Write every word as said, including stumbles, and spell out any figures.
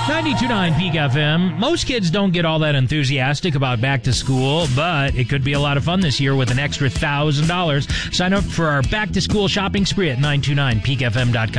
ninety-two point nine Peak F M. Most kids don't get all that enthusiastic about back to school, but it could be a lot of fun this year with an extra one thousand dollars. Sign up for our back to school shopping spree at nine two nine peak f m dot com.